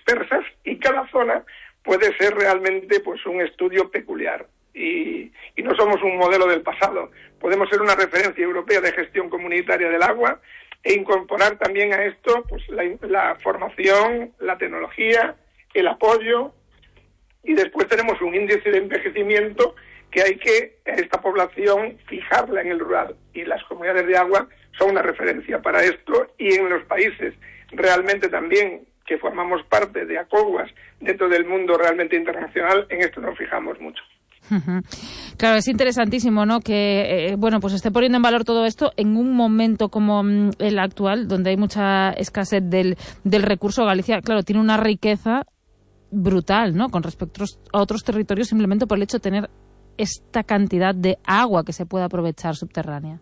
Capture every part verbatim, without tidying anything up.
dispersas, y cada zona puede ser realmente pues un estudio peculiar. Y, y no somos un modelo del pasado. Podemos ser una referencia europea de gestión comunitaria del agua e incorporar también a esto pues la, la formación, la tecnología, el apoyo, y después tenemos un índice de envejecimiento que hay que, esta población, fijarla en el rural, y las comunidades de agua son una referencia para esto, y en los países realmente también que formamos parte de ACOWAS dentro del mundo realmente internacional, en esto nos fijamos mucho. Claro, es interesantísimo, ¿no?, que eh, bueno, pues esté poniendo en valor todo esto en un momento como mm, el actual, donde hay mucha escasez del, del recurso. Galicia, claro, tiene una riqueza brutal, ¿no?, con respecto a otros territorios, simplemente por el hecho de tener esta cantidad de agua que se puede aprovechar subterránea.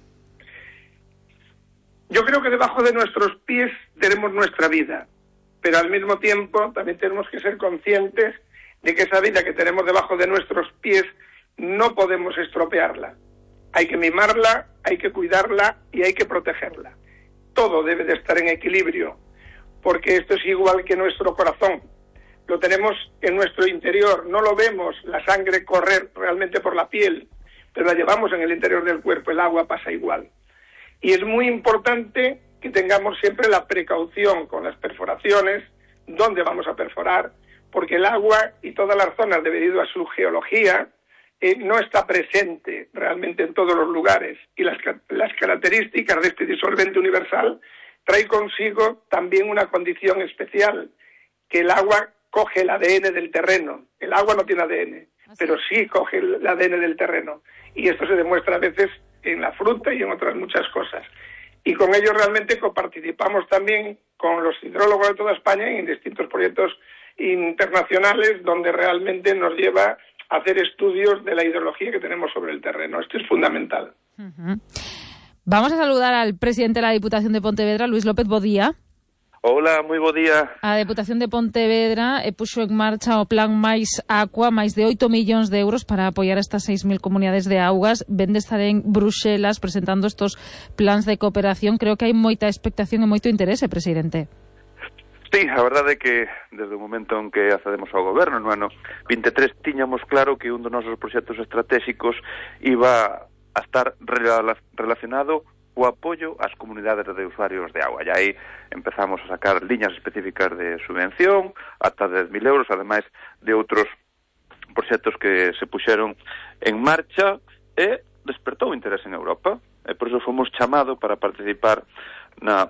Yo creo que debajo de nuestros pies tenemos nuestra vida, pero al mismo tiempo también tenemos que ser conscientes de que esa vida que tenemos debajo de nuestros pies no podemos estropearla. Hay que mimarla, hay que cuidarla y hay que protegerla. Todo debe de estar en equilibrio, porque esto es igual que nuestro corazón. Lo tenemos en nuestro interior, no lo vemos la sangre correr realmente por la piel, pero la llevamos en el interior del cuerpo, el agua pasa igual. Y es muy importante que tengamos siempre la precaución con las perforaciones, dónde vamos a perforar, porque el agua y todas las zonas, debido a su geología, eh, no está presente realmente en todos los lugares. Y las, las características de este disolvente universal trae consigo también una condición especial, que el agua coge el A D N del terreno. El agua no tiene A D N, ¿Ah, sí? pero sí coge el A D N del terreno. Y esto se demuestra a veces en la fruta y en otras muchas cosas. Y con ello realmente coparticipamos también con los hidrólogos de toda España en distintos proyectos internacionales, donde realmente nos lleva a hacer estudios de la hidrología que tenemos sobre el terreno. Esto es fundamental. Uh-huh. Vamos a saludar al presidente de la Diputación de Pontevedra, Luis López, bo día. Hola, moi bo día. A Deputación de Pontevedra e puxo en marcha o plan Máis Aqua, máis de oito millóns de euros para apoiar estas seis mil comunidades de augas. Ven de estar en Bruxelas presentando estos plans de cooperación. Creo que hai moita expectación e moito interese, presidente. Sí, a verdade é que desde o momento en que accedemos ao goberno no ano vinte e tres tiñamos claro que un dos nosos proxectos estratégicos iba a estar relacionado o apoio ás comunidades de usuarios de agua. E aí empezamos a sacar liñas específicas de subvención, ata dez mil euros, ademais de outros proxectos que se puxeron en marcha, e despertou interés en Europa. E por iso fomos chamados para participar na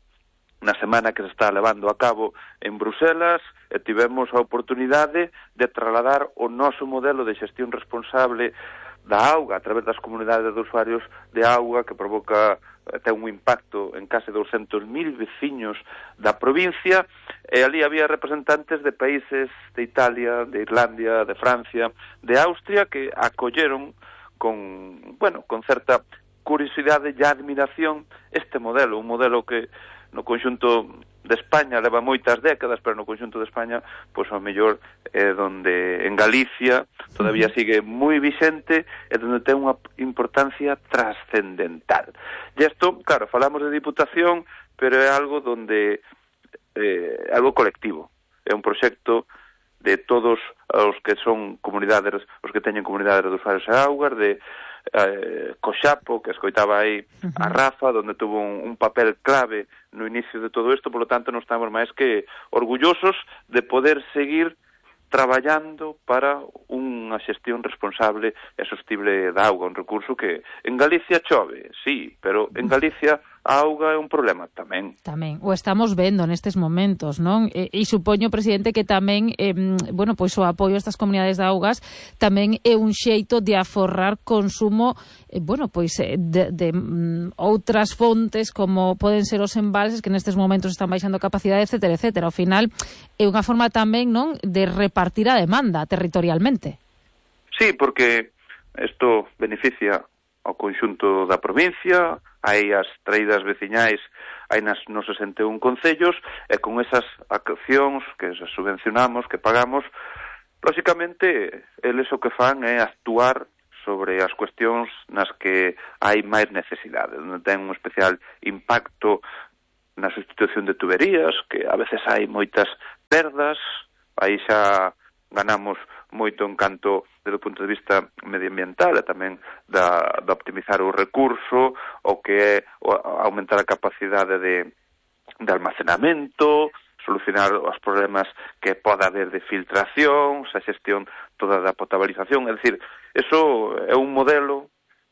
na semana que se está levando a cabo en Bruxelas, e tivemos a oportunidade de trasladar o noso modelo de xestión responsable da auga a través das comunidades de usuarios de auga, que provoca, ten un impacto en case douscentos mil veciños da provincia, e ali había representantes de países de Italia, de Irlanda, de Francia, de Austria, que acolleron con, bueno, con certa curiosidade e admiración este modelo, un modelo que no conxunto de España leva moitas décadas, pero no conxunto de España, pois ao mellor é donde en Galicia todavía sigue moi vixente e donde ten unha importancia trascendental. E isto, claro, falamos de Diputación, pero é algo donde eh, algo colectivo. É un proxecto de todos os que son comunidades, os que teñen comunidades de usuarios de augas, de eh, Coxapo, que escoitaba aí uh-huh. a Rafa, donde tuvo un, un papel clave no inicio de todo isto, por lo tanto non estamos máis que orgullosos de poder seguir traballando para unha xestión responsable e sostible da auga, un recurso que en Galicia chove, sí, pero en Galicia a auga é un problema tamén. Tamén, o estamos vendo nestes momentos, non? E, e supoño, presidente, que tamén, eh, bueno, pois o apoio a estas comunidades de augas tamén é un xeito de aforrar consumo, eh, bueno, pois de, de um, outras fontes como poden ser os embalses que nestes momentos están baixando capacidade, etcétera, etcétera. Ao final é unha forma tamén, non, de repartir a demanda territorialmente. Sí, porque isto beneficia ao conxunto da provincia, hai as traídas veciñais, hai nas, nos sesenta e un concellos, e con esas accións que subvencionamos, que pagamos, lóxicamente, eles o que fan é actuar sobre as cuestións nas que hai máis necesidade, onde ten un especial impacto na sustitución de tuberías, que a veces hai moitas perdas, aí xa ganamos moito en canto desde o punto de vista medioambiental e tamén da, da optimizar o recurso, o que é o, aumentar a capacidade de, de almacenamento, solucionar os problemas que poda haber de filtración, a xestión toda da potabilización, é dicir, eso é un modelo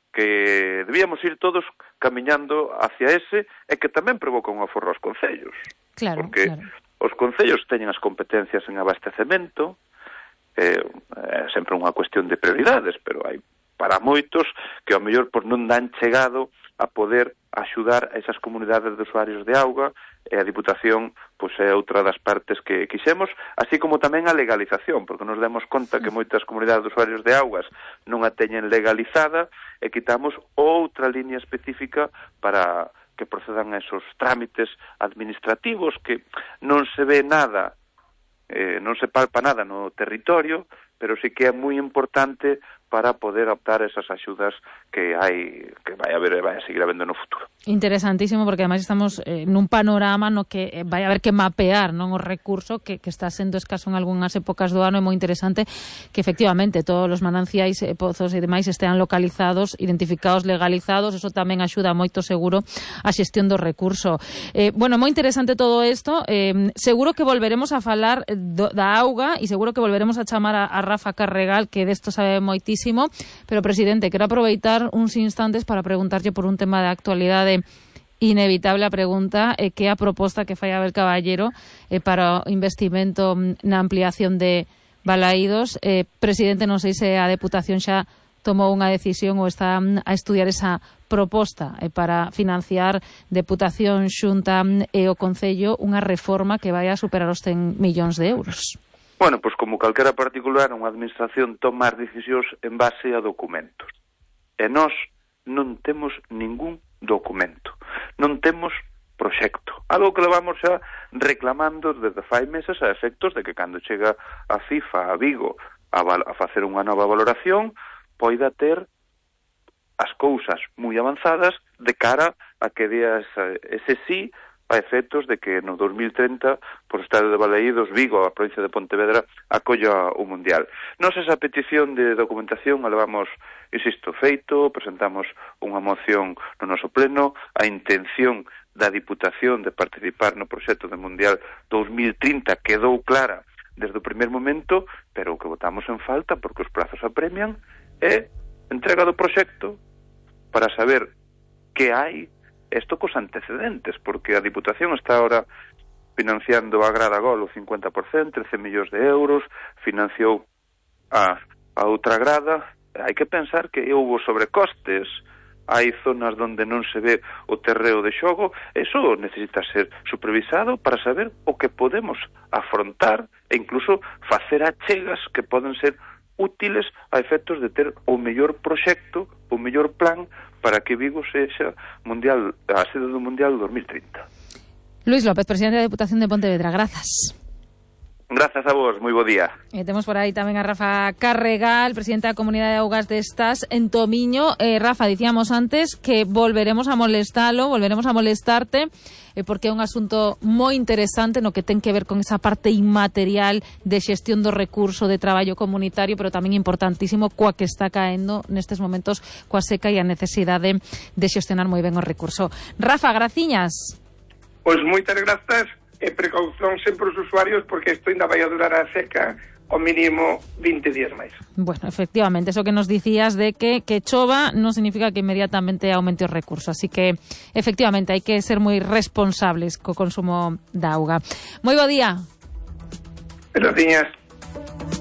que debíamos ir todos camiñando hacia ese e que tamén provoca un aforro aos concellos. Claro, porque claro. Os concellos teñen as competencias en abastecemento, é, é sempre unha cuestión de prioridades, pero hai para moitos que ao mellor por non dan chegado a poder axudar a esas comunidades de usuarios de auga, e a Diputación pois é outra das partes que quixemos, así como tamén a legalización, porque nos demos conta que moitas comunidades de usuarios de augas non a teñen legalizada, e quitamos outra línea específica para que procedan a esos trámites administrativos que non se ve nada, eh, non se palpa nada no territorio, pero sí que é moi importante para poder optar esas axudas que hai, que vai haber e vai a seguir habendo no futuro. Interesantísimo, porque ademais estamos eh, nun panorama no que eh, vai haber que mapear, non, o recurso que, que está sendo escaso en algunhas épocas do ano. É moi interesante que efectivamente todos os mananciais, eh, pozos e demais estean localizados, identificados, legalizados. Eso tamén axuda moito, seguro, a xestión do recurso. Eh, bueno, moi interesante todo isto. Eh, seguro que volveremos a falar do, da auga, e seguro que volveremos a chamar a, a Rafa Carregal, que desto sabe moitísimo. Pero, presidente, quero aproveitar uns instantes para preguntarlle por un tema de actualidade inevitable. A pregunta é que a proposta que fai Abel Caballero eh, para o investimento na ampliación de Balaídos. Eh, presidente, non sei se a Deputación xa tomou unha decisión ou está a estudiar esa proposta eh, para financiar Deputación, Xunta e o Concello unha reforma que vai a superar os cen millóns de euros. Bueno, pois como calquera particular, unha administración toma as decisións en base a documentos. E nós non temos ningún documento. Non temos proxecto. Algo que levamos xa reclamando desde fai meses a efectos de que cando chega a FIFA a Vigo a, a facer unha nova valoración, poida ter as cousas moi avanzadas de cara a que dea ese sí a efectos de que no dos mil treinta, por Estadio de Balaídos, Vigo, a provincia de Pontevedra, acolla o Mundial. Nos esa petición de documentación a levamos, insisto, feito, presentamos unha moción no noso pleno, a intención da Diputación de participar no proxecto de Mundial dos mil trinta quedou clara desde o primer momento, pero o que votamos en falta, porque os prazos apremian, é entrega do proxecto para saber que hai isto cos antecedentes, porque a Diputación está ahora financiando a Grada Gol o cincuenta por cento, trece millóns de euros, financiou a, a outra grada. Hai que pensar que houve sobrecostes, hai zonas onde non se ve o terreo de xogo. Eso necesita ser supervisado para saber o que podemos afrontar e incluso facer achegas que poden ser útiles a efectos de ter o mellor proxecto, o mellor plan para que Vigo sexa mundial, a sede do Mundial dos mil trinta. Luís López, presidente da Deputación de Pontevedra, grazas. Grazas a vos, moi bo día. E temos por aí tamén a Rafa Carregal, presidente da Comunidade de Augas de Estas en Tomiño. Eh, Rafa, dicíamos antes que volveremos a molestalo, volveremos a molestarte, eh, porque é un asunto moi interesante no que ten que ver con esa parte inmaterial de xestión do recurso, de traballo comunitario, pero tamén importantísimo coa que está caendo nestes momentos coa seca e a necesidade de xestionar moi ben o recurso. Rafa, graciñas. Pois moitas grazas. E precaución sempre os usuarios, porque isto ainda vai a durar a seca o mínimo vinte días máis. Bueno, efectivamente, eso que nos dicías de que que chova non significa que inmediatamente aumente os recursos, así que efectivamente hai que ser moi responsables co consumo da auga. Moi bo día. Gracias.